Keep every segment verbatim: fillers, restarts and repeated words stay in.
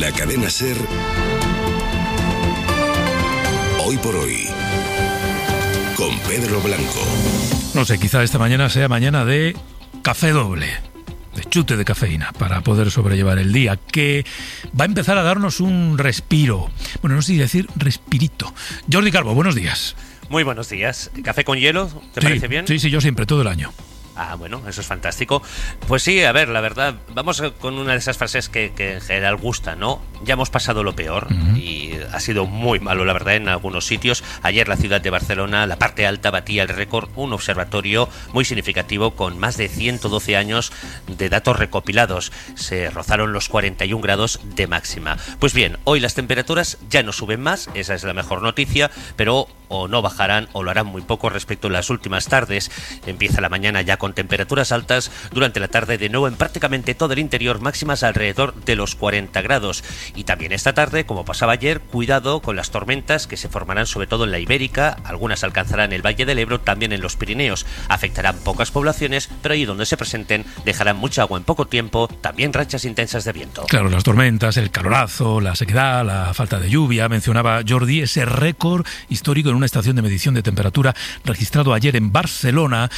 la cadena SER, Hoy por Hoy, con Pedro Blanco. No sé, quizá esta mañana sea mañana de café doble, de chute de cafeína, para poder sobrellevar el día, que va a empezar a darnos un respiro. Bueno, no sé si decir respirito. Jordi Calvo, buenos días. Muy buenos días. ¿Café con hielo? ¿Te sí, parece bien? Sí, sí, yo siempre, todo el año. Ah, bueno, eso es fantástico. Pues sí, a ver, la verdad, vamos con una de esas frases que, que en general gusta, ¿no? Ya hemos pasado lo peor uh-huh. y ha sido muy malo, la verdad, en algunos sitios. Ayer la ciudad de Barcelona, la parte alta, batía el récord, un observatorio muy significativo con más de ciento doce años de datos recopilados. Se rozaron los cuarenta y un grados de máxima. Pues bien, hoy las temperaturas ya no suben más, esa es la mejor noticia, pero o no bajarán o lo harán muy poco respecto a las últimas tardes. Empieza la mañana ya con temperaturas altas, durante la tarde de nuevo en prácticamente todo el interior, máximas alrededor de los cuarenta grados. Y también esta tarde, como pasaba ayer, cuidado con las tormentas que se formarán sobre todo en la Ibérica, algunas alcanzarán el Valle del Ebro, también en los Pirineos. Afectarán pocas poblaciones, pero allí donde se presenten dejarán mucha agua en poco tiempo, también rachas intensas de viento. Claro, las tormentas, el calorazo, la sequedad, la falta de lluvia. Mencionaba Jordi ese récord histórico en una estación de medición de temperatura registrado ayer en Barcelona,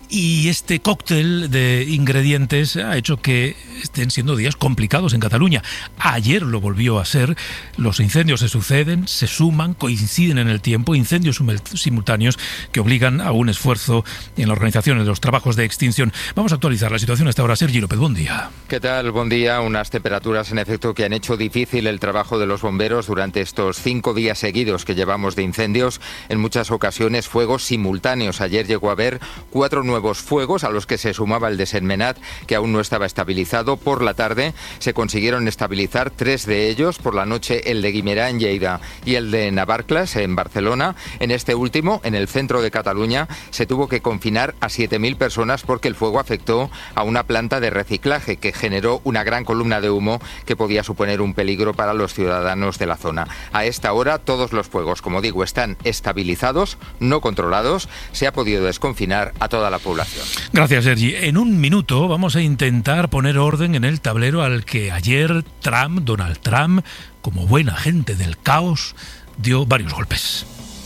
y este cóctel de ingredientes ha hecho que estén siendo días complicados en Cataluña. Ayer lo volvió a ser. Los incendios se suceden, se suman, coinciden en el tiempo, incendios simultáneos que obligan a un esfuerzo en la organización de los trabajos de extinción. Vamos a actualizar la situación hasta ahora. Sergi López, buen día. ¿Qué tal? Buen día. Unas temperaturas en efecto que han hecho difícil el trabajo de los bomberos durante estos cinco días seguidos que llevamos de incendios. En muchas ocasiones fuegos simultáneos. Ayer llegó a haber cuatro nuevos fuegos a los que se sumaba el de Sentmenat, que aún no estaba estabilizado. Por la tarde se consiguieron estabilizar tres de ellos. Por la noche el de Guimerà en Lleida y el de Navarcles en Barcelona. En este último, en el centro de Cataluña, se tuvo que confinar a siete mil personas porque el fuego afectó a una planta de reciclaje que generó una gran columna de humo que podía suponer un peligro para los ciudadanos de la zona. A esta hora todos los fuegos, como digo, están estabilizados, no controlados. Se ha podido desconfinar a toda la población. Gracias, Sergi. En un minuto vamos a intentar poner orden en el tablero al que ayer Trump, Donald Trump, como buen agente del caos, dio varios golpes.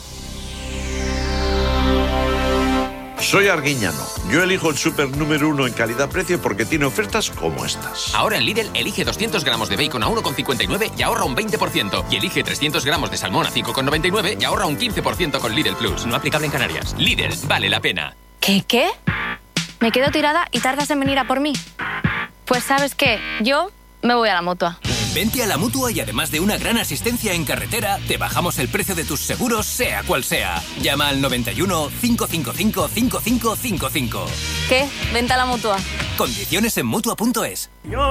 Soy Arguiñano. Yo elijo el súper número uno en calidad-precio porque tiene ofertas como estas. Ahora en Lidl elige doscientos gramos de bacon a uno con cincuenta y nueve y ahorra un veinte por ciento. Y elige trescientos gramos de salmón a cinco con noventa y nueve y ahorra un quince por ciento con Lidl Plus. No aplicable en Canarias. Lidl, vale la pena. ¿Qué, qué? ¿Me quedo tirada y tardas en venir a por mí? Pues ¿sabes qué? Yo me voy a la Mutua. Vente a la Mutua y además de una gran asistencia en carretera, te bajamos el precio de tus seguros, sea cual sea. Llama al noventa y uno, cinco cinco cinco, cinco cinco cinco cinco. ¿Qué? Vente a la Mutua. Condiciones en Mutua punto es.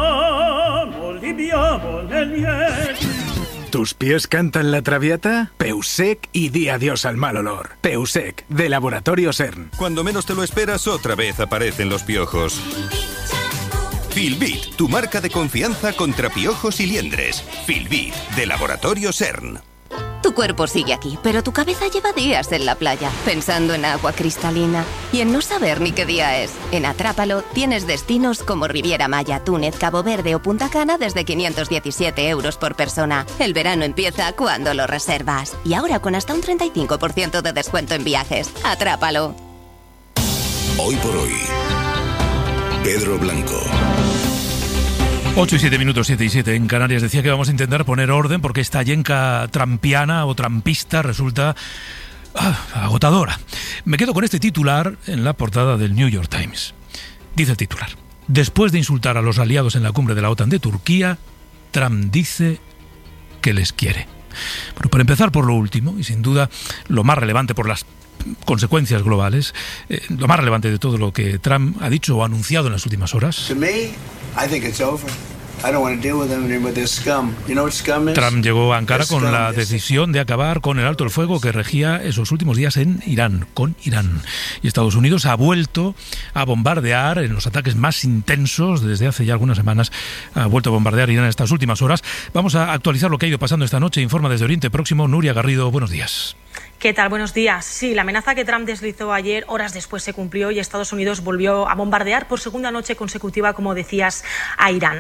¿Tus pies cantan la Traviata? Peusec y di adiós al mal olor. Peusec, de Laboratorio CERN. Cuando menos te lo esperas, otra vez aparecen los piojos. Filbit, tu marca de confianza contra piojos y liendres. Filbit, de Laboratorio CERN. Tu cuerpo sigue aquí, pero tu cabeza lleva días en la playa, pensando en agua cristalina y en no saber ni qué día es. En Atrápalo tienes destinos como Riviera Maya, Túnez, Cabo Verde o Punta Cana desde quinientos diecisiete euros por persona. El verano empieza cuando lo reservas. Y ahora con hasta un treinta y cinco por ciento de descuento en viajes. Atrápalo. Hoy por Hoy, Pedro Blanco. ocho y siete minutos, siete y siete en Canarias. Decía que vamos a intentar poner orden porque esta yenca trampiana o trampista resulta ah, agotadora. Me quedo con este titular en la portada del New York Times. Dice el titular: después de insultar a los aliados en la cumbre de la OTAN de Turquía, Trump dice que les quiere. Bueno, para empezar por lo último, y sin duda lo más relevante por las consecuencias globales, eh, lo más relevante de todo lo que Trump ha dicho o anunciado en las últimas horas. To me, I think it's over. I don't want to deal with them anymore. They're scum. You know what scum is? Trump llegó a Ankara con la decisión de acabar con el alto el fuego que regía esos últimos días en Irán, con Irán. Y Estados Unidos ha vuelto a bombardear en los ataques más intensos desde hace ya algunas semanas. Ha vuelto a bombardear Irán en estas últimas horas. Vamos a actualizar lo que ha ido pasando esta noche. Informa desde Oriente Próximo Nuria Garrido. Buenos días. ¿Qué tal? Buenos días. Sí, la amenaza que Trump deslizó ayer, horas después se cumplió y Estados Unidos volvió a bombardear por segunda noche consecutiva, como decías, a Irán. Los bombardeos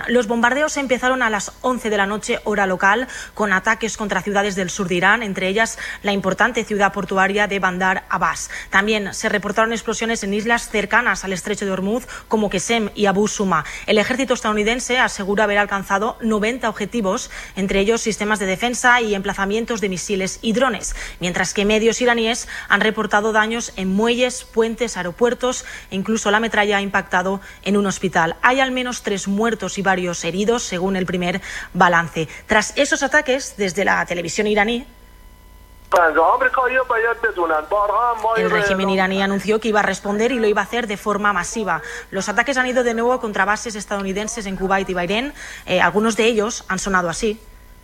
bombardeos empezaron a las once de la noche, hora local, con ataques contra ciudades del sur de Irán, entre ellas la importante ciudad portuaria de Bandar Abbas. También se reportaron explosiones en islas cercanas al estrecho de Hormuz, como Qesem y Abu Suma. El ejército estadounidense asegura haber alcanzado noventa objetivos, entre ellos sistemas de defensa y emplazamientos de misiles y drones, mientras que medios iraníes han reportado daños en muelles, puentes, aeropuertos e incluso la metralla ha impactado en un hospital. Hay al menos tres muertos y varios heridos, según el primer balance. Tras esos ataques, desde la televisión iraní, el régimen iraní anunció que iba a responder y lo iba a hacer de forma masiva. Los ataques han ido de nuevo contra bases estadounidenses en Kuwait y Bahrein. Eh, algunos de ellos han sonado así.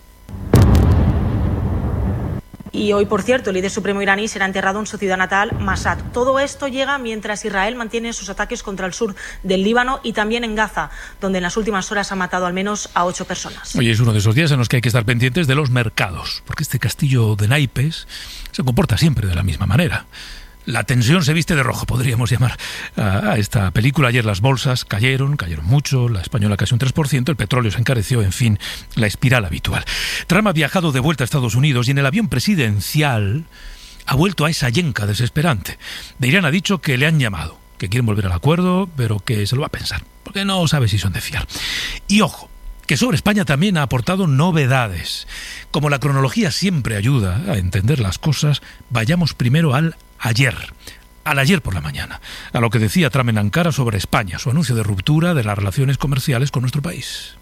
Y hoy, por cierto, el líder supremo iraní será enterrado en su ciudad natal, Mashhad. Todo esto llega mientras Israel mantiene sus ataques contra el sur del Líbano y también en Gaza, donde en las últimas horas ha matado al menos a ocho personas. Oye, es uno de esos días en los que hay que estar pendientes de los mercados, porque este castillo de naipes se comporta siempre de la misma manera. La tensión se viste de rojo, podríamos llamar a esta película. Ayer las bolsas cayeron, cayeron mucho, la española casi un tres por ciento, el petróleo se encareció, en fin, la espiral habitual. Trump ha viajado de vuelta a Estados Unidos y en el avión presidencial ha vuelto a esa yenca desesperante. De Irán ha dicho que le han llamado, que quieren volver al acuerdo, pero que se lo va a pensar, porque no sabe si son de fiar. Y ojo, que sobre España también ha aportado novedades. Como la cronología siempre ayuda a entender las cosas, vayamos primero al ayer, al ayer por la mañana, a lo que decía Trump en Ankara sobre España, su anuncio de ruptura de las relaciones comerciales con nuestro país.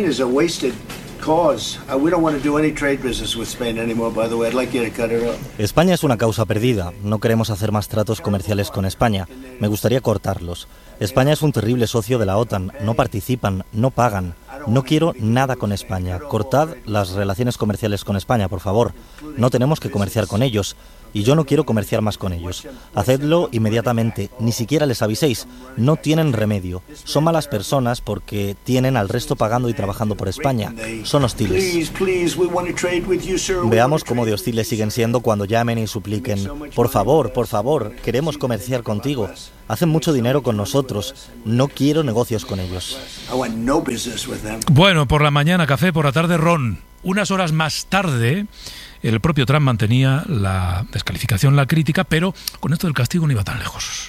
España es una causa perdida. No queremos hacer más tratos comerciales con España. Me gustaría cortarlos. España es un terrible socio de la OTAN. No participan, no pagan. No quiero nada con España. Cortad las relaciones comerciales con España, por favor. No tenemos que comerciar con ellos. Y yo no quiero comerciar más con ellos. Hacedlo inmediatamente. Ni siquiera les aviséis. No tienen remedio. Son malas personas porque tienen al resto pagando y trabajando por España. Son hostiles. Veamos cómo de hostiles siguen siendo cuando llamen y supliquen. Por favor, por favor, queremos comerciar contigo. Hacen mucho dinero con nosotros. No quiero negocios con ellos. Bueno, por la mañana café, por la tarde ron. Unas horas más tarde, el propio Trump mantenía la descalificación, la crítica, pero con esto del castigo no iba tan lejos.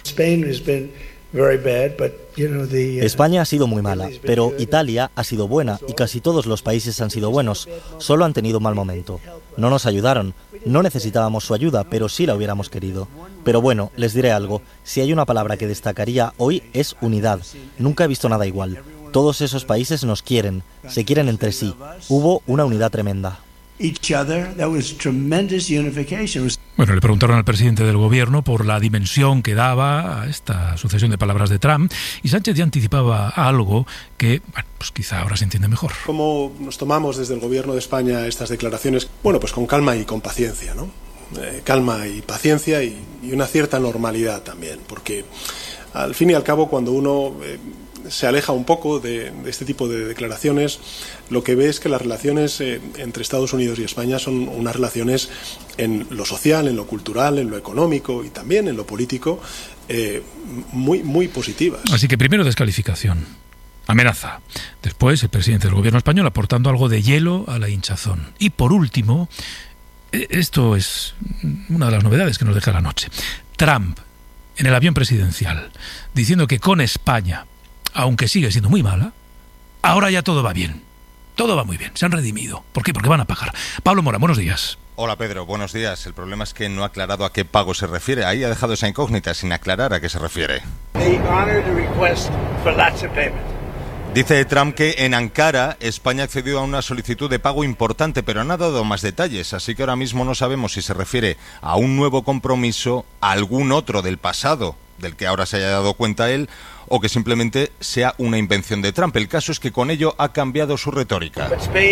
España ha sido muy mala, pero Italia ha sido buena y casi todos los países han sido buenos. Solo han tenido un mal momento. No nos ayudaron. No necesitábamos su ayuda, pero sí la hubiéramos querido. Pero bueno, les diré algo. Si hay una palabra que destacaría hoy es unidad. Nunca he visto nada igual. Todos esos países nos quieren, se quieren entre sí. Hubo una unidad tremenda. Bueno, le preguntaron al presidente del gobierno por la dimensión que daba a esta sucesión de palabras de Trump y Sánchez ya anticipaba algo que, bueno, pues quizá ahora se entiende mejor. ¿Cómo nos tomamos desde el gobierno de España estas declaraciones? Bueno, pues con calma y con paciencia, ¿no? Eh, calma y paciencia y, y una cierta normalidad también, porque al fin y al cabo cuando uno eh, se aleja un poco de, de este tipo de declaraciones, lo que ve es que las relaciones eh, entre Estados Unidos y España son unas relaciones en lo social, en lo cultural, en lo económico y también en lo político eh, muy, muy positivas. Así que primero descalificación, amenaza. Después el presidente del gobierno español aportando algo de hielo a la hinchazón. Y por último, esto es una de las novedades que nos deja la noche. Trump en el avión presidencial diciendo que con España, aunque sigue siendo muy mala, ahora ya todo va bien. Todo va muy bien, se han redimido. ¿Por qué? Porque van a pagar. Pablo Mora, buenos días. Hola Pedro, buenos días. El problema es que no ha aclarado a qué pago se refiere. Ahí ha dejado esa incógnita sin aclarar a qué se refiere. Dice Trump que en Ankara España ha accedido a una solicitud de pago importante, pero no ha dado más detalles, así que ahora mismo no sabemos si se refiere a un nuevo compromiso, a algún otro del pasado, del que ahora se haya dado cuenta él, o que simplemente sea una invención de Trump. El caso es que con ello ha cambiado su retórica.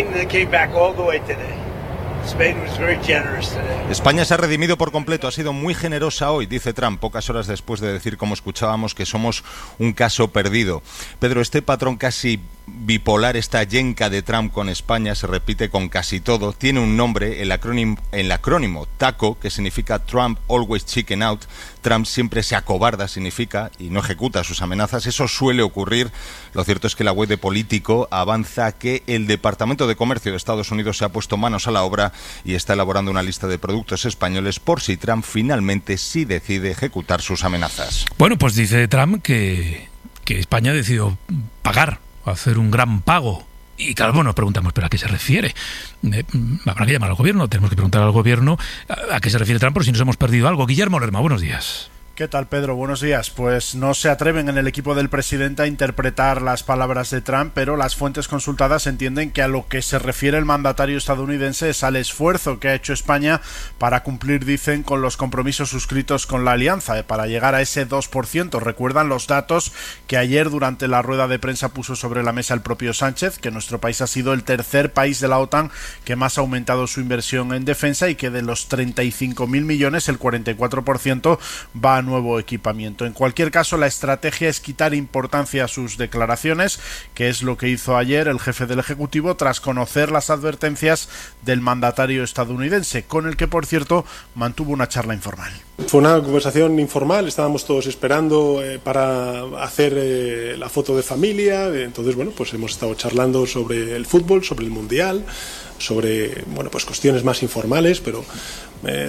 España se ha redimido por completo, ha sido muy generosa hoy, dice Trump, pocas horas después de decir, como escuchábamos, que somos un caso perdido. Pedro, este patrón casi bipolar, esta yenca de Trump con España, se repite con casi todo. Tiene un nombre, el acrónimo, el acrónimo TACO, que significa Trump Always Chicken Out. Trump siempre se acobarda, significa, y no ejecuta sus amenazas. Eso suele ocurrir. Lo cierto es que la web de Político avanza que el Departamento de Comercio de Estados Unidos se ha puesto manos a la obra y está elaborando una lista de productos españoles por si Trump finalmente sí decide ejecutar sus amenazas. Bueno, pues dice Trump que, que España ha decidido pagar, hacer un gran pago. Y claro, bueno, nos preguntamos, ¿pero a qué se refiere? Eh, habrá que llamar al gobierno, tenemos que preguntar al gobierno a, a qué se refiere Trump, por si nos hemos perdido algo. Guillermo Lerma, buenos días. ¿Qué tal, Pedro? Buenos días. Pues no se atreven en el equipo del presidente a interpretar las palabras de Trump, pero las fuentes consultadas entienden que a lo que se refiere el mandatario estadounidense es al esfuerzo que ha hecho España para cumplir, dicen, con los compromisos suscritos con la alianza, eh, para llegar a ese dos por ciento. Recuerdan los datos que ayer durante la rueda de prensa puso sobre la mesa el propio Sánchez, que nuestro país ha sido el tercer país de la OTAN que más ha aumentado su inversión en defensa y que de los treinta y cinco mil millones, el cuarenta y cuatro por ciento va a nuevo equipamiento. En cualquier caso, la estrategia es quitar importancia a sus declaraciones, que es lo que hizo ayer el jefe del Ejecutivo tras conocer las advertencias del mandatario estadounidense, con el que, por cierto, mantuvo una charla informal. Fue una conversación informal, estábamos todos esperando eh, para hacer eh, la foto de familia, entonces, bueno, pues hemos estado charlando sobre el fútbol, sobre el Mundial, sobre, bueno, pues cuestiones más informales, pero eh,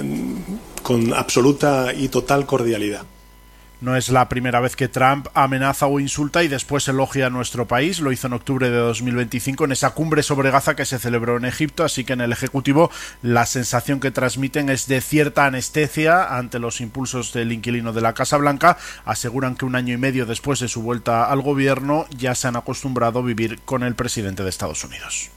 con absoluta y total cordialidad. No es la primera vez que Trump amenaza o insulta y después elogia a nuestro país. Lo hizo en octubre de dos mil veinticinco en esa cumbre sobre Gaza que se celebró en Egipto, así que en el Ejecutivo la sensación que transmiten es de cierta anestesia ante los impulsos del inquilino de la Casa Blanca. Aseguran que un año y medio después de su vuelta al gobierno ya se han acostumbrado a vivir con el presidente de Estados Unidos.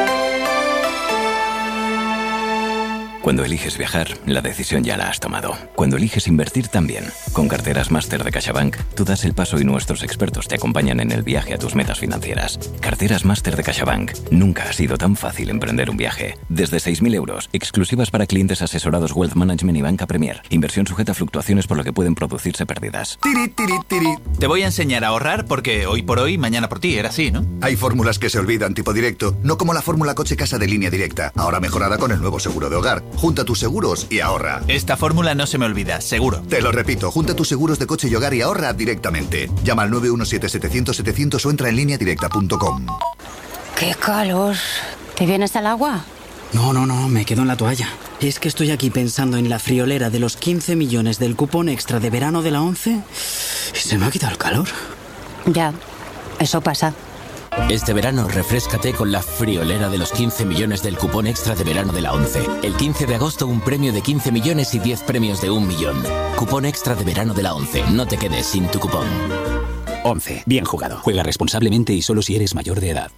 Cuando eliges viajar, la decisión ya la has tomado. Cuando eliges invertir, también. Con Carteras Máster de CaixaBank, tú das el paso y nuestros expertos te acompañan en el viaje a tus metas financieras. Carteras Máster de CaixaBank. Nunca ha sido tan fácil emprender un viaje. Desde seis mil euros, exclusivas para clientes asesorados Wealth Management y Banca Premier. Inversión sujeta a fluctuaciones por lo que pueden producirse pérdidas. Tiri, tiri, tiri. Te voy a enseñar a ahorrar porque hoy por hoy, mañana por ti, era así, ¿no? Hay fórmulas que se olvidan tipo directo, no como la fórmula coche-casa de Línea Directa, ahora mejorada con el nuevo seguro de hogar. Junta tus seguros y ahorra. Esta fórmula no se me olvida, seguro. Te lo repito, junta tus seguros de coche y hogar y ahorra directamente. Llama al nueve uno siete, setecientos, setecientos o entra en línea directa punto com. ¡Qué calor! ¿Te vienes al agua? No, no, no, me quedo en la toalla. Es que estoy aquí pensando en la friolera de los quince millones del cupón extra de verano de la ONCE y se me ha quitado el calor. Ya, eso pasa. Este verano refréscate con la friolera de los quince millones del cupón extra de verano de la ONCE. El quince de agosto un premio de quince millones y diez premios de un millón. Cupón extra de verano de la ONCE. No te quedes sin tu cupón. ONCE. Bien jugado. Juega responsablemente y solo si eres mayor de edad.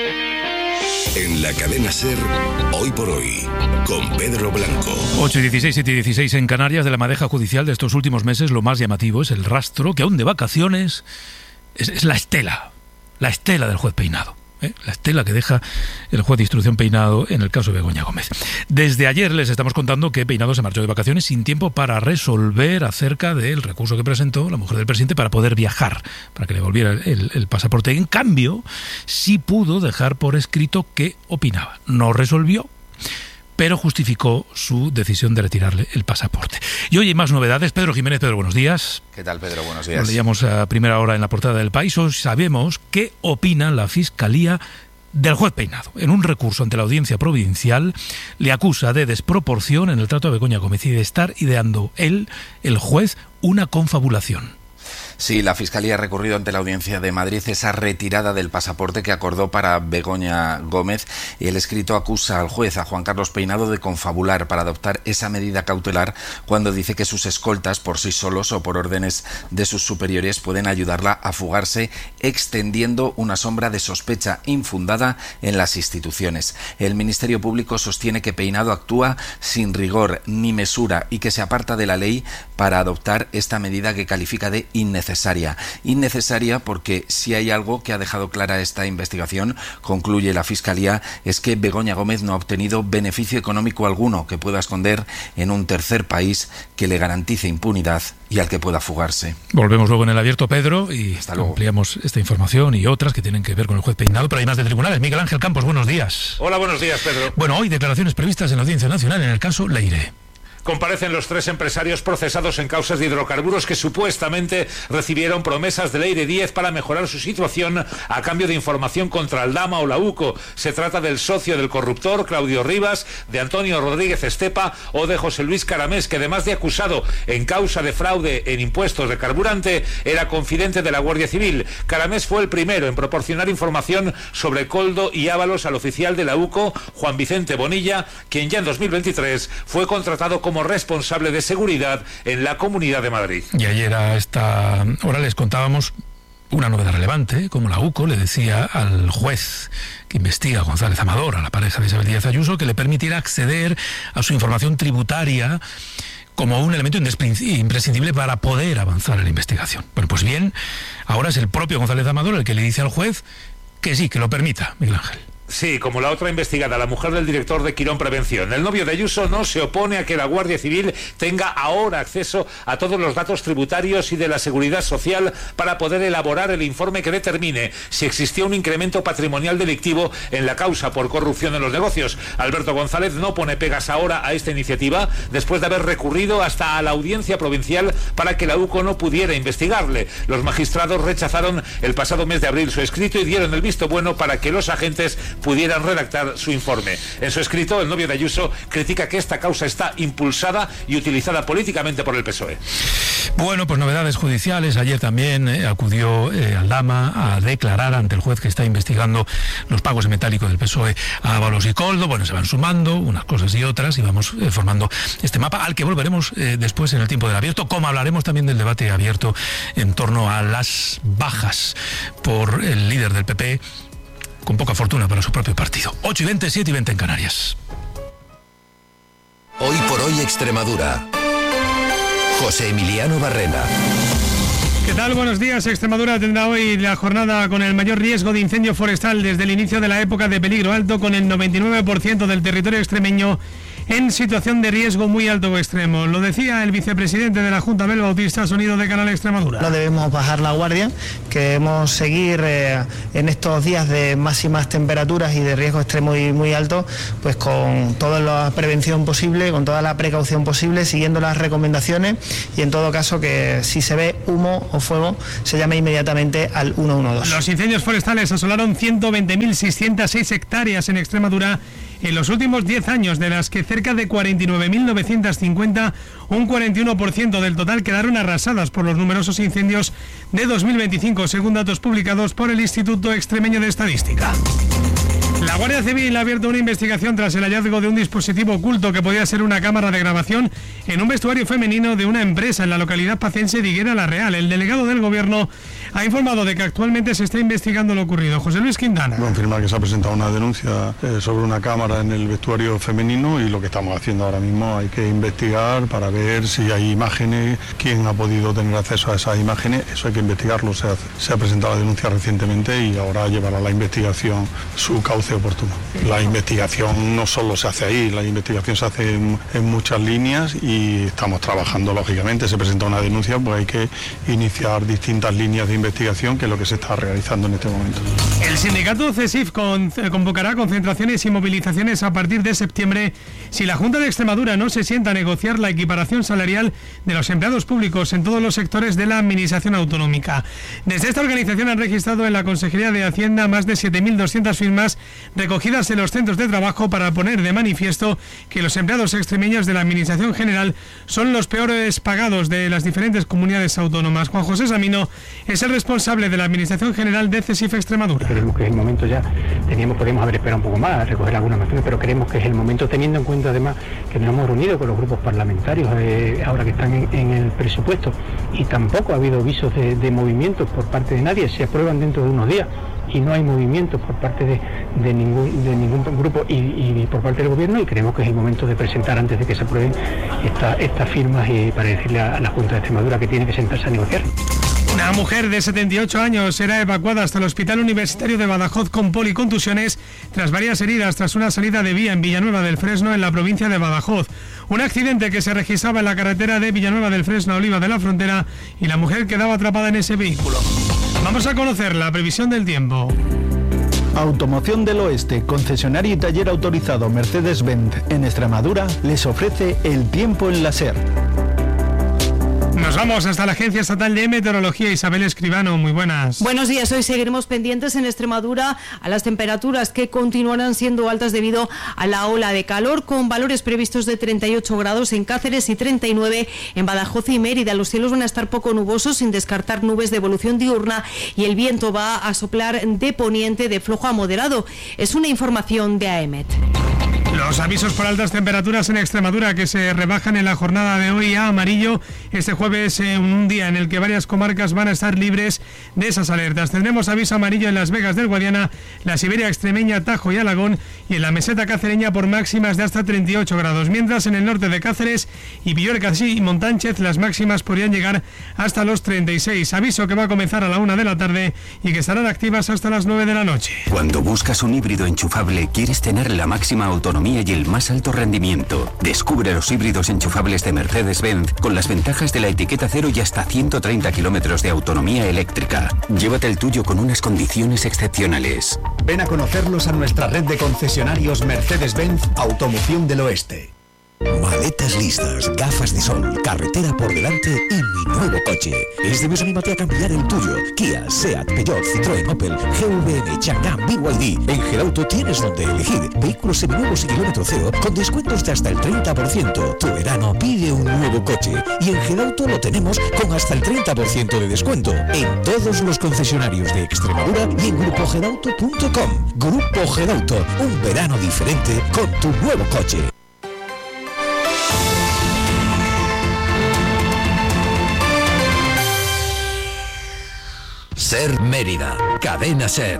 En la cadena SER, hoy por hoy, con Pedro Blanco. ocho y dieciséis, siete y dieciséis en Canarias. De la madeja judicial de estos últimos meses, lo más llamativo es el rastro que aún de vacaciones es, es la estela. La estela del juez Peinado, ¿eh? La estela que deja el juez de instrucción Peinado en el caso de Begoña Gómez. Desde ayer les estamos contando que Peinado se marchó de vacaciones sin tiempo para resolver acerca del recurso que presentó la mujer del presidente para poder viajar, para que le volviera el, el pasaporte. En cambio, sí pudo dejar por escrito qué opinaba. No resolvió, pero justificó su decisión de retirarle el pasaporte. Y hoy hay más novedades. Pedro Jiménez, Pedro, buenos días. ¿Qué tal, Pedro? Buenos días. Nos leíamos a primera hora en la portada del País. Hoy sabemos qué opina la Fiscalía del juez Peinado. En un recurso ante la Audiencia Provincial le acusa de desproporción en el trato a Begoña Gómez y de estar ideando él, el juez, una confabulación. Sí, la Fiscalía ha recurrido ante la Audiencia de Madrid esa retirada del pasaporte que acordó para Begoña Gómez y el escrito acusa al juez, a Juan Carlos Peinado, de confabular para adoptar esa medida cautelar cuando dice que sus escoltas por sí solos o por órdenes de sus superiores pueden ayudarla a fugarse, extendiendo una sombra de sospecha infundada en las instituciones. El Ministerio Público sostiene que Peinado actúa sin rigor ni mesura y que se aparta de la ley para adoptar esta medida que califica de innecesaria innecesaria. Innecesaria porque si hay algo que ha dejado clara esta investigación, concluye la Fiscalía, es que Begoña Gómez no ha obtenido beneficio económico alguno que pueda esconder en un tercer país que le garantice impunidad y al que pueda fugarse. Volvemos luego en el abierto, Pedro, y ampliamos esta información y otras que tienen que ver con el juez Peinado, pero hay más de tribunales. Miguel Ángel Campos, buenos días. Hola, buenos días, Pedro. Bueno, hoy declaraciones previstas en la Audiencia Nacional en el caso Leire. Comparecen los tres empresarios procesados en causas de hidrocarburos que supuestamente recibieron promesas de Leire Díez para mejorar su situación a cambio de información contra Aldama o la UCO. Se trata del socio del corruptor, Claudio Rivas, de Antonio Rodríguez Estepa o de José Luis Caramés, que además de acusado en causa de fraude en impuestos de carburante, era confidente de la Guardia Civil. Caramés fue el primero en proporcionar información sobre Coldo y Ábalos al oficial de la UCO, Juan Vicente Bonilla, quien ya en dos mil veintitrés fue contratado como responsable de seguridad en la Comunidad de Madrid. Y ayer a esta hora les contábamos una novedad relevante, como la UCO le decía al juez que investiga a González Amador, a la pareja de Isabel Díaz Ayuso, que le permitiera acceder a su información tributaria como un elemento imprescindible para poder avanzar en la investigación. Bueno, pues bien, ahora es el propio González Amador el que le dice al juez que sí, que lo permita, Miguel Ángel. Sí, como la otra investigada, la mujer del director de Quirón Prevención. El novio de Ayuso no se opone a que la Guardia Civil tenga ahora acceso a todos los datos tributarios y de la seguridad social para poder elaborar el informe que determine si existió un incremento patrimonial delictivo en la causa por corrupción en los negocios. Alberto González no pone pegas ahora a esta iniciativa después de haber recurrido hasta a la audiencia provincial para que la UCO no pudiera investigarle. Los magistrados rechazaron el pasado mes de abril su escrito y dieron el visto bueno para que los agentes pudieran redactar su informe. En su escrito, el novio de Ayuso critica que esta causa está impulsada y utilizada políticamente por el P S O E. Bueno, pues novedades judiciales. Ayer también eh, acudió eh, Aldama a declarar ante el juez que está investigando los pagos en metálico del P S O E a Ábalos y Coldo. Bueno, se van sumando unas cosas y otras y vamos eh, formando este mapa al que volveremos eh, después en el tiempo del abierto, como hablaremos también del debate abierto en torno a las bajas por el líder del P P, con poca fortuna para su propio partido. ocho y veinte, siete y veinte en Canarias. Hoy por hoy Extremadura. José Emiliano Barrena. ¿Qué tal? Buenos días. Extremadura tendrá hoy la jornada con el mayor riesgo de incendio forestal desde el inicio de la época de peligro alto, con el noventa y nueve por ciento del territorio extremeño en situación de riesgo muy alto o extremo. Lo decía el vicepresidente de la Junta, Abel Bautista, sonido de Canal Extremadura. No debemos bajar la guardia, que debemos seguir eh, en estos días de máximas temperaturas y de riesgo extremo y muy alto, pues con toda la prevención posible, con toda la precaución posible, siguiendo las recomendaciones y en todo caso que si se ve humo o fuego se llame inmediatamente al uno uno dos. Los incendios forestales asolaron ciento veinte mil seiscientas seis hectáreas en Extremadura en los últimos diez años, de las que cerca de cuarenta y nueve mil novecientos cincuenta, un cuarenta y uno por ciento del total, quedaron arrasadas por los numerosos incendios de dos mil veinticinco, según datos publicados por el Instituto Extremeño de Estadística. La Guardia Civil ha abierto una investigación tras el hallazgo de un dispositivo oculto que podía ser una cámara de grabación en un vestuario femenino de una empresa en la localidad pacense de Higuera la Real. El delegado del Gobierno ha informado de que actualmente se está investigando lo ocurrido. José Luis Quintana. Confirmar que se ha presentado una denuncia eh, sobre una cámara en el vestuario femenino y lo que estamos haciendo ahora mismo hay que investigar para ver si hay imágenes, quién ha podido tener acceso a esas imágenes. Eso hay que investigarlo. Se ha, se ha presentado la denuncia recientemente y ahora llevará la investigación su cauce oportuno. La investigación no solo se hace ahí, la investigación se hace en, en muchas líneas y estamos trabajando lógicamente. Se presenta una denuncia, pues hay que iniciar distintas líneas de investigación, que es lo que se está realizando en este momento. El sindicato CESIF con, convocará concentraciones y movilizaciones a partir de septiembre si la Junta de Extremadura no se sienta a negociar la equiparación salarial de los empleados públicos en todos los sectores de la administración autonómica. Desde esta organización han registrado en la Consejería de Hacienda más de siete mil doscientas firmas recogidas en los centros de trabajo para poner de manifiesto que los empleados extremeños de la Administración General son los peores pagados de las diferentes comunidades autónomas. Juan José Samino es el responsable de la Administración General de CESIF Extremadura. Creemos que es el momento ya, teníamos, podemos haber esperado un poco más, recoger algunas más, pero creemos que es el momento, teniendo en cuenta además que nos hemos reunido con los grupos parlamentarios eh, ahora que están en, en el presupuesto y tampoco ha habido avisos de, de movimientos por parte de nadie, se aprueban dentro de unos días y no hay movimientos por parte de, de, ningún, de ningún grupo y, y por parte del gobierno, y creemos que es el momento de presentar antes de que se aprueben esta, estas firmas y para decirle a, a la Junta de Extremadura que tiene que sentarse a negociar. Una mujer de setenta y ocho años será evacuada hasta el Hospital Universitario de Badajoz con policontusiones tras varias heridas tras una salida de vía en Villanueva del Fresno, en la provincia de Badajoz. Un accidente que se registraba en la carretera de Villanueva del Fresno a Oliva de la Frontera y la mujer quedaba atrapada en ese vehículo. Vamos a conocer la previsión del tiempo. Automoción del Oeste, concesionario y taller autorizado Mercedes-Benz en Extremadura, les ofrece el tiempo en la SER. Nos vamos hasta la Agencia Estatal de Meteorología. Isabel Escribano, muy buenas. Buenos días. Hoy seguiremos pendientes en Extremadura a las temperaturas que continuarán siendo altas debido a la ola de calor, con valores previstos de treinta y ocho grados en Cáceres y treinta y nueve en Badajoz y Mérida. Los cielos van a estar poco nubosos, sin descartar nubes de evolución diurna, y el viento va a soplar de poniente de flojo a moderado. Es una información de AEMET. Los avisos por altas temperaturas en Extremadura que se rebajan en la jornada de hoy a amarillo. Este jueves, eh, un día en el que varias comarcas van a estar libres de esas alertas. Tendremos aviso amarillo en Las Vegas del Guadiana, la Siberia extremeña, Tajo y Alagón, y en la meseta cacereña por máximas de hasta treinta y ocho grados. Mientras en el norte de Cáceres y Villorcas y Montánchez las máximas podrían llegar hasta los treinta y seis. Aviso que va a comenzar a la una de la tarde y que estarán activas hasta las nueve de la noche. Cuando buscas un híbrido enchufable, quieres tener la máxima autonomía y el más alto rendimiento. Descubre los híbridos enchufables de Mercedes-Benz con las ventajas de la etiqueta cero y hasta ciento treinta kilómetros de autonomía eléctrica. Llévate el tuyo con unas condiciones excepcionales. Ven a conocerlos a nuestra red de concesionarios Mercedes-Benz Automoción del Oeste. Maletas listas, gafas de sol, carretera por delante y mi nuevo coche. Este mes anímate a cambiar el tuyo. Kia, Seat, Peugeot, Citroën, Opel, G V M, Chang'an, B Y D. En Gedauto tienes donde elegir vehículos seminuevos y kilómetro cero con descuentos de hasta el treinta por ciento. Tu verano pide un nuevo coche y en Gedauto lo tenemos con hasta el treinta por ciento de descuento en todos los concesionarios de Extremadura y en grupo gedauto punto com. Grupo Gedauto, un verano diferente con tu nuevo coche. SER Mérida, Cadena SER.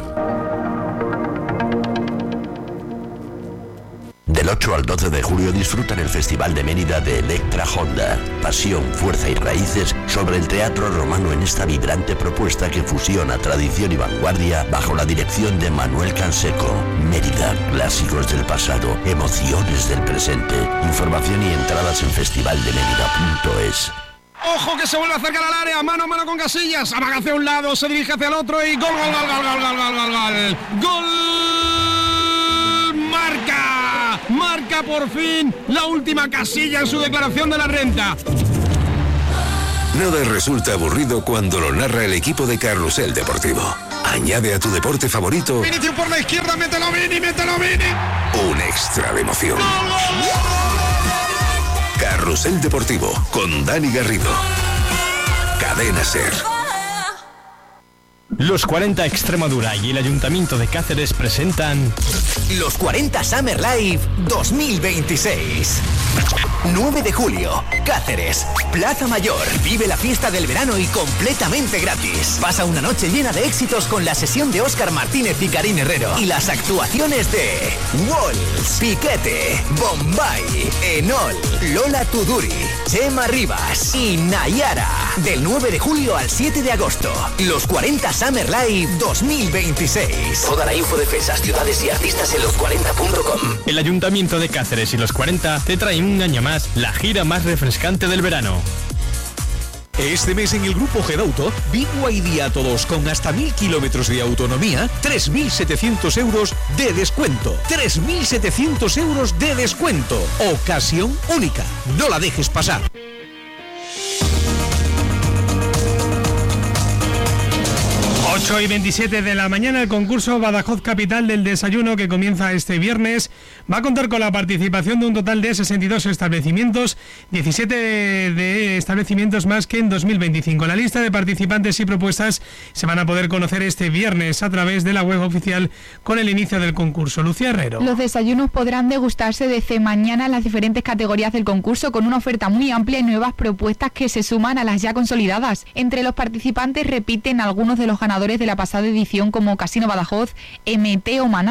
Del ocho al doce de julio disfrutan el Festival de Mérida de Electra Honda. Pasión, fuerza y raíces sobre el teatro romano en esta vibrante propuesta que fusiona tradición y vanguardia bajo la dirección de Manuel Canseco. Mérida, clásicos del pasado, emociones del presente. Información y entradas en festival de mérida punto es. Ojo que se vuelve a acercar al área, mano a mano con Casillas, amaga hacia un lado, se dirige hacia el otro y gol, gol, gol, gol, gol, gol, gol, gol, gol, gol, marca, marca por fin la última Casilla en su declaración de la renta. Nada resulta aburrido cuando lo narra el equipo de Carrusel Deportivo. Añade a tu deporte favorito Vinicius por la izquierda, mételo Vini, mételo Vini. un extra de emoción. Carrusel Deportivo con Dani Garrido. Cadena SER. Los cuarenta Extremadura y el Ayuntamiento de Cáceres presentan Los cuarenta Summer Live dos mil veintiséis. nueve de julio, Cáceres, Plaza Mayor. Vive la fiesta del verano y completamente gratis. Pasa una noche llena de éxitos con la sesión de Óscar Martínez y Karin Herrero. Y las actuaciones de Walls, Piquete, Bombay, Enol, Lola Tuduri, Chema Rivas y Nayara. Del nueve de julio al siete de agosto. Los cuarenta Summer Live dos mil veintiséis. Toda la info de fechas, ciudades y artistas en los cuarenta punto com. El Ayuntamiento de Cáceres y los cuarenta te traen un año más la gira más refrescante del verano. Este mes en el Grupo Gedauto, B Y D a todos con hasta mil kilómetros de autonomía, tres mil setecientos euros de descuento. tres mil setecientos euros de descuento. Ocasión única. No la dejes pasar. ocho y veintisiete de la mañana, el concurso Badajoz Capital del Desayuno, que comienza este viernes, va a contar con la participación de un total de sesenta y dos establecimientos, diecisiete de establecimientos más que en dos mil veinticinco. La lista de participantes y propuestas se van a poder conocer este viernes a través de la web oficial con el inicio del concurso. Lucía Herrero. Los desayunos podrán degustarse desde mañana en las diferentes categorías del concurso, con una oferta muy amplia y nuevas propuestas que se suman a las ya consolidadas. Entre los participantes repiten algunos de los ganadores de la pasada edición, como Casino Badajoz, M T o Maná,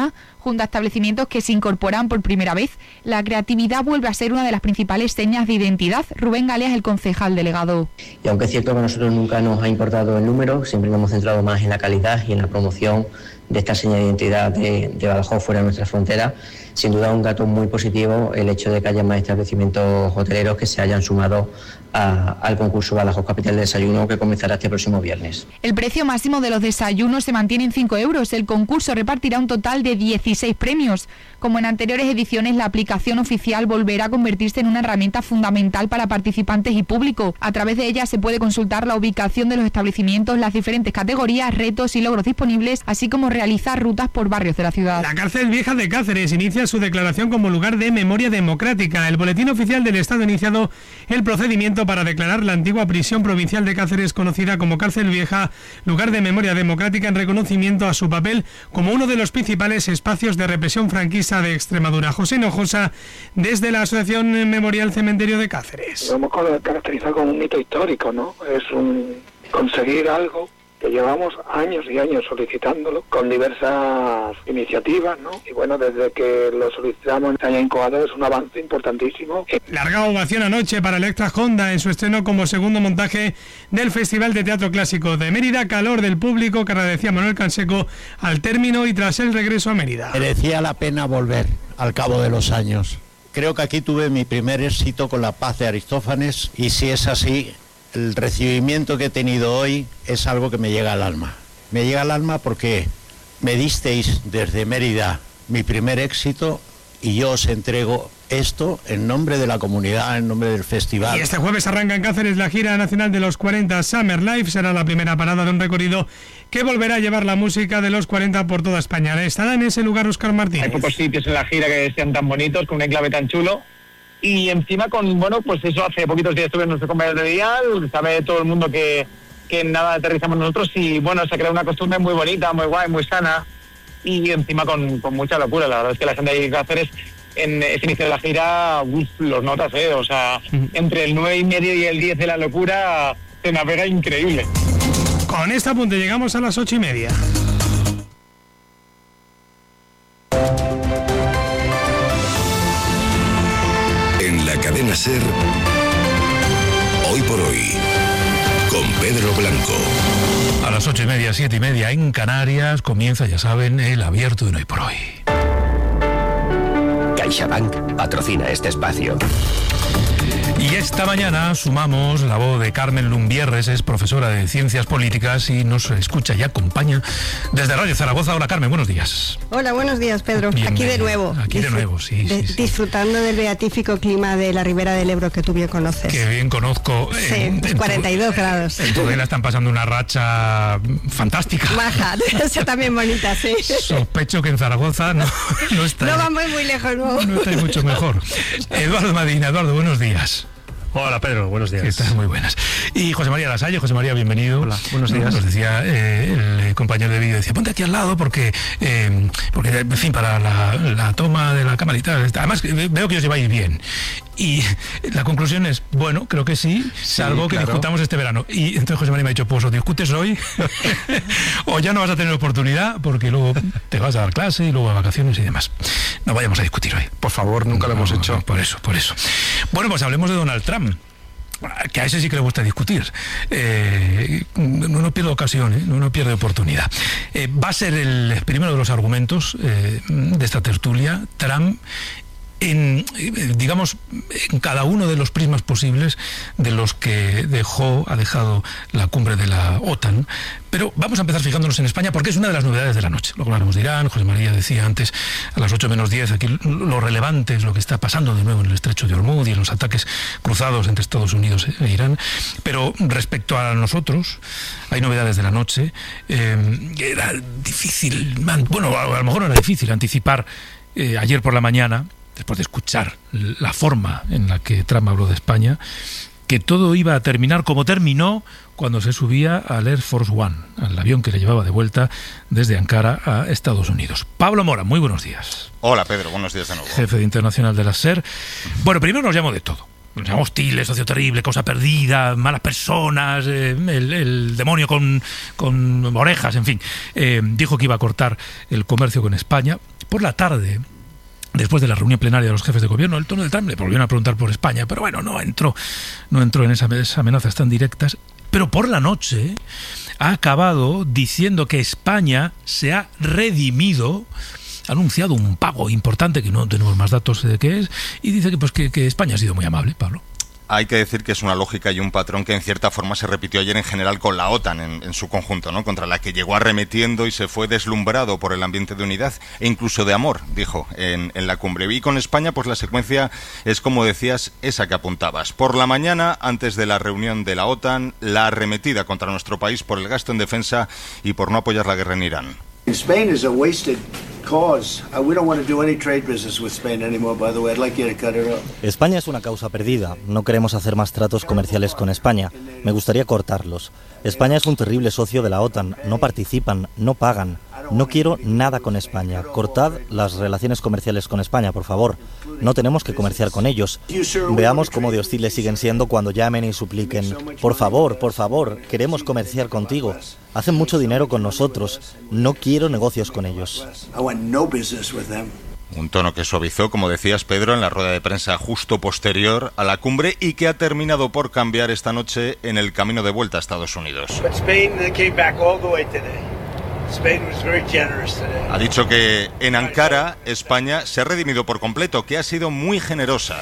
junto a establecimientos que se incorporan por primera vez. La creatividad vuelve a ser una de las principales señas de identidad. Rubén Galea es el concejal delegado. Y aunque es cierto que a nosotros nunca nos ha importado el número, siempre nos hemos centrado más en la calidad y en la promoción de esta seña de identidad de, de Badajoz fuera de nuestra frontera. Sin duda un dato muy positivo el hecho de que haya más establecimientos hoteleros que se hayan sumado a, al concurso Badajoz Capital del Desayuno, que comenzará este próximo viernes. El precio máximo de los desayunos se mantiene en cinco euros. El concurso repartirá un total de dieciséis premios. Como en anteriores ediciones, la aplicación oficial volverá a convertirse en una herramienta fundamental para participantes y público. A través de ella se puede consultar la ubicación de los establecimientos, las diferentes categorías, retos y logros disponibles, así como realizar rutas por barrios de la ciudad. La cárcel vieja de Cáceres inicia su declaración como lugar de memoria democrática. El Boletín Oficial del Estado ha iniciado el procedimiento para declarar la antigua prisión provincial de Cáceres, conocida como Cárcel Vieja, lugar de memoria democrática, en reconocimiento a su papel como uno de los principales espacios de represión franquista de Extremadura. José Hinojosa, desde la Asociación Memorial Cementerio de Cáceres. Lo hemos caracterizado como un hito histórico, ¿no? Es un conseguir algo que llevamos años y años solicitándolo con diversas iniciativas, ¿no? Y bueno, desde que lo solicitamos en año incubador es un avance importantísimo. Larga ovación anoche para Electra Honda en su estreno como segundo montaje del Festival de Teatro Clásico de Mérida. Calor del público que agradecía Manuel Canseco al término y tras el regreso a Mérida. Merecía la pena volver al cabo de los años. Creo que aquí tuve mi primer éxito con La Paz de Aristófanes, y si es así, el recibimiento que he tenido hoy es algo que me llega al alma. Me llega al alma porque me disteis desde Mérida mi primer éxito y yo os entrego esto en nombre de la comunidad, en nombre del festival. Y este jueves arranca en Cáceres la gira nacional de los cuarenta Summer Life. Será la primera parada de un recorrido que volverá a llevar la música de los cuarenta por toda España. Estará en ese lugar Óscar Martínez. Hay pocos sitios en la gira que sean tan bonitos, con un enclave tan chulo. Y encima con, bueno, pues eso, hace poquitos días estuve en nuestro compañero de Dial, sabe todo el mundo que, que nada aterrizamos nosotros, y bueno, se ha creado una costumbre muy bonita, muy guay, muy sana, y encima con, con mucha locura. La verdad es que la gente de Cáceres en ese inicio de la gira, uf, los notas, eh, o sea, entre el nueve y medio y el diez de la locura se navega increíble. Con este apunte llegamos a las ocho y media. En la cadena SER, Hoy por Hoy, con Pedro Blanco. A las ocho y media, siete y media en Canarias, comienza, ya saben, el abierto de Hoy por Hoy. CaixaBank patrocina este espacio. Y esta mañana sumamos la voz de Carmen Lumbierres, es profesora de Ciencias Políticas y nos escucha y acompaña desde Radio Zaragoza. Hola Carmen, buenos días. Hola, buenos días Pedro. Bien, aquí de nuevo. Aquí de nuevo, sí, de, sí, sí. Disfrutando del beatífico clima de la Ribera del Ebro que tú bien conoces. Que bien conozco. Sí, en, en cuarenta y dos tu, grados. En Tudela están pasando una racha fantástica. Baja, esa también bonita, sí. Sospecho que en Zaragoza no, no está. No vamos muy lejos, no. No estáis mucho mejor. Eduardo Madina, Eduardo, buenos días. Hola Pedro, buenos días. ¿Qué tal? Muy buenas. Y José María Lasalle, José María, bienvenido. Hola, buenos días. Nos decía eh, el compañero de vídeo, decía, ponte aquí al lado porque, eh, porque en fin, para la, la toma de la cámara y tal. Además, veo que os lleváis bien. Y la conclusión es, bueno, creo que sí, salvo sí, que claro. discutamos este verano. Y entonces José María me ha dicho, pues o discutes hoy o ya no vas a tener oportunidad porque luego te vas a dar clase y luego a vacaciones y demás. No vayamos a discutir hoy. Por favor, nunca no, lo hemos hecho. No, por eso, por eso. Bueno, pues hablemos de Donald Trump, que a ese sí que le gusta discutir. Eh, no, no pierde ocasión, ¿eh? no, no pierde oportunidad. Eh, va a ser el primero de los argumentos eh, de esta tertulia, Trump en, digamos, en cada uno de los prismas posibles de los que dejó, ha dejado la cumbre de la OTAN. Pero vamos a empezar fijándonos en España porque es una de las novedades de la noche. Luego hablaremos de Irán. José María decía antes, a las ocho menos diez, aquí lo relevante es lo que está pasando de nuevo en el estrecho de Hormuz y en los ataques cruzados entre Estados Unidos e Irán. Pero respecto a nosotros, hay novedades de la noche. Eh, era difícil, bueno, a lo mejor no era difícil anticipar eh, ayer por la mañana, después de escuchar la forma en la que Trump habló de España, que todo iba a terminar como terminó cuando se subía al Air Force One, al avión que le llevaba de vuelta desde Ankara a Estados Unidos. Pablo Mora, muy buenos días. Hola Pedro, buenos días de nuevo. Jefe de Internacional de la SER. Bueno, primero nos llamó de todo. Nos llamó hostiles, socio terrible, cosa perdida, malas personas, eh, el, el demonio con, con orejas, en fin. Eh, dijo que iba a cortar el comercio con España, Por la tarde, después de la reunión plenaria de los jefes de gobierno, el tono de Trump le volvieron a preguntar por España, pero bueno, no entró, no entró en esas, esas amenazas tan directas. Pero por la noche ha acabado diciendo que España se ha redimido, ha anunciado un pago importante, que no tenemos más datos de qué es, y dice que, pues, que, que España ha sido muy amable, Pablo. Hay que decir que es una lógica y un patrón que en cierta forma se repitió ayer en general con la OTAN en, en su conjunto, ¿no? Contra la que llegó arremetiendo y se fue deslumbrado por el ambiente de unidad e incluso de amor, dijo en, en la cumbre. Y con España, pues la secuencia es, como decías, esa que apuntabas. Por la mañana, antes de la reunión de la OTAN, la arremetida contra nuestro país por el gasto en defensa y por no apoyar la guerra en Irán. Spain is a wasted cause. Uh, we don't want to do any trade business with Spain anymore, by the way. I'd like you to cut it off. España es una causa perdida. No queremos hacer más tratos comerciales con España. Me gustaría cortarlos. España es un terrible socio de la OTAN. No participan, no pagan. No quiero nada con España. Cortad las relaciones comerciales con España, por favor. No tenemos que comerciar con ellos. Veamos cómo de hostiles siguen siendo cuando llamen y supliquen. Por favor, por favor, queremos comerciar contigo. Hacen mucho dinero con nosotros. No quiero negocios con ellos. Un tono que suavizó, como decías, Pedro, en la rueda de prensa justo posterior a la cumbre y que ha terminado por cambiar esta noche en el camino de vuelta a Estados Unidos. Ha dicho que en Ankara, España se ha redimido por completo, que ha sido muy generosa.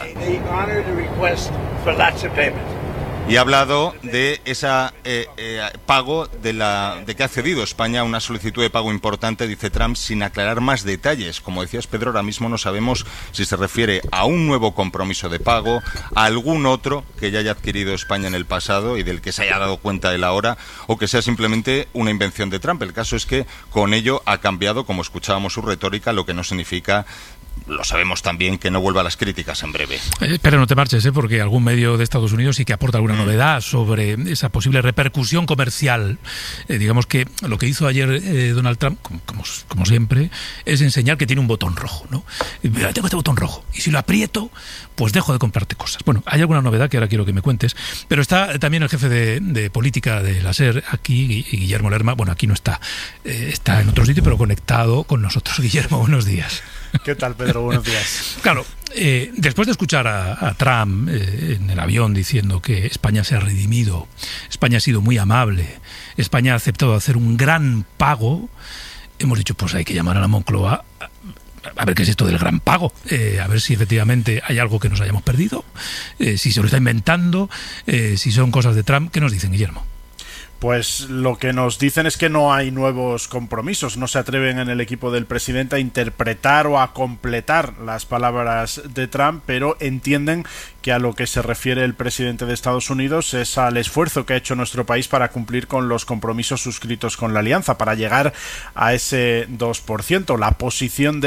Y ha hablado de ese eh, eh, pago, de, la, de que ha cedido España a una solicitud de pago importante, dice Trump, sin aclarar más detalles. Como decías, Pedro, ahora mismo no sabemos si se refiere a un nuevo compromiso de pago, a algún otro que ya haya adquirido España en el pasado y del que se haya dado cuenta él ahora, o que sea simplemente una invención de Trump. El caso es que con ello ha cambiado, como escuchábamos su retórica, lo que no significa... Lo sabemos también, que no vuelva a las críticas en breve. Eh, pero no te marches, ¿eh? Porque algún medio de Estados Unidos sí que aporta alguna novedad sobre esa posible repercusión comercial. Eh, digamos que lo que hizo ayer eh, Donald Trump, como, como, como siempre, es enseñar que tiene un botón rojo, ¿no? Mira, tengo este botón rojo, y si lo aprieto, pues dejo de comprarte cosas. Bueno, hay alguna novedad que ahora quiero que me cuentes, pero está también el jefe de, de política de la SER aquí, Guillermo Lerma. Bueno, aquí no está, eh, está en otro sitio, pero conectado con nosotros. Guillermo, buenos días. ¿Qué tal, Pedro? Buenos días. Claro, eh, después de escuchar a, a Trump eh, en el avión diciendo que España se ha redimido, España ha sido muy amable, España ha aceptado hacer un gran pago, hemos dicho, pues hay que llamar a la Moncloa a, a ver qué es esto del gran pago, eh, a ver si efectivamente hay algo que nos hayamos perdido, eh, si se lo está inventando, eh, si son cosas de Trump. ¿Qué nos dicen, Guillermo? Pues lo que nos dicen es que no hay nuevos compromisos, no se atreven en el equipo del presidente a interpretar o a completar las palabras de Trump, pero entienden que a lo que se refiere el presidente de Estados Unidos es al esfuerzo que ha hecho nuestro país para cumplir con los compromisos suscritos con la alianza, para llegar a ese dos por ciento. La posición de